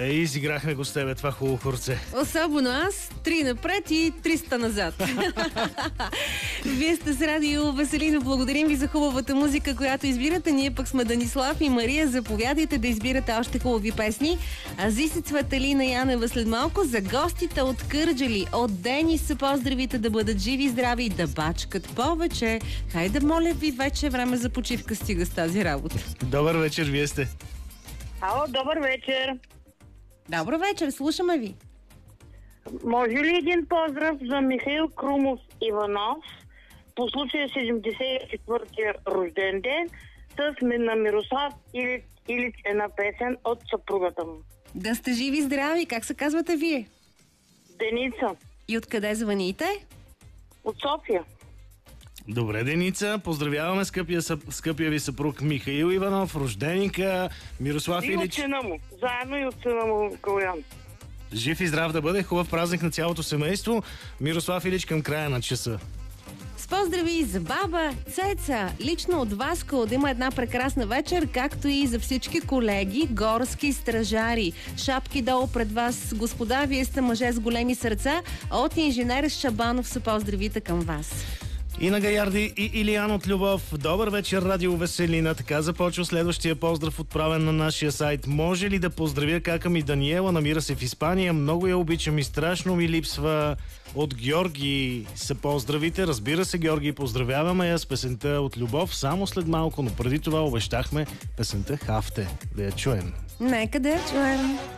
Изиграхме го с тебе, това хубаво хорце. Особено аз, 3 напред и 300 назад. Вие сте с Радио Веселина. Благодарим ви за хубавата музика, която избирате. Ние пък сме Данислав и Мария. Заповядайте да избирате още хубави песни. Азиси Цветелина Янева след малко. За гостите от Кърджали, от Денис се поздравите, да бъдат живи и здрави и да бачкат повече. Хайде, моля ви, вече е време за почивка, стига с тази работа. Добър вечер, вие сте. Ало, добър вечер. Добър вечер, слушаме ви. Може ли един поздрав за Михаил Крумов Иванов по случая 74-тия рожден ден с на Мирослав Илич една песен от съпругата му? Да сте живи и здрави. Как се казвате вие? Деница. И откъде звъните? От София. Добре, Деница, поздравяваме скъпия ви съпруг Михаил Иванов, рожденика Мирослав И от Илич. сина му. Заедно и от сина му Калян. Жив и здрав да бъде, хубав празник на цялото семейство. Мирослав Илич към края на часа. С поздрави за баба Цеца, лично от Васко, да има една прекрасна вечер, както и за всички колеги, горски стражари. Шапки долу пред вас, господа, вие сте мъже с големи сърца. От инженер Шабанов са поздравите към вас. И на Гаярди и Илиян от Любов. Добър вечер, Радио Веселина. Така започва следващия поздрав, отправен на нашия сайт. Може ли да поздравя кака ми Даниела? Намира се в Испания. Много я обичам и страшно ми липсва. От Георги са поздравите. Разбира се, Георги, поздравяваме я с песента от Любов само след малко, но преди това обещахме песента Хафте. Да я чуем. Нека да я чуем.